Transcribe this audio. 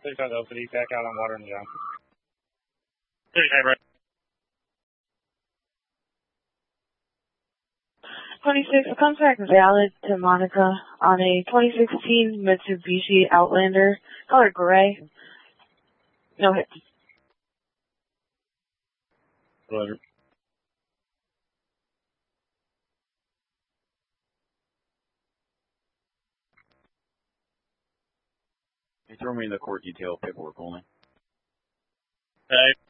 35 LCD, back out on Water and John. 35, right. 26, contact valid to Monica on a 2016 Mitsubishi Outlander, color gray. No hits. Roger. Hey, throw me the court detail paperwork only. Okay.